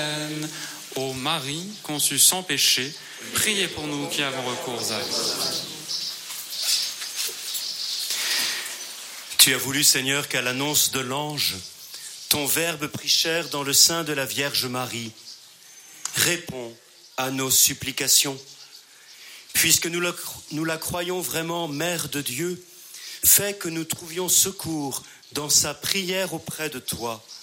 Ô Marie, conçue sans péché, priez pour nous qui avons recours à vous. Tu as voulu, Seigneur, qu'à l'annonce de l'ange, ton Verbe prit chair dans le sein de la Vierge Marie. Réponds à nos supplications. Puisque nous la croyons vraiment Mère de Dieu, fais que nous trouvions secours dans sa prière auprès de toi.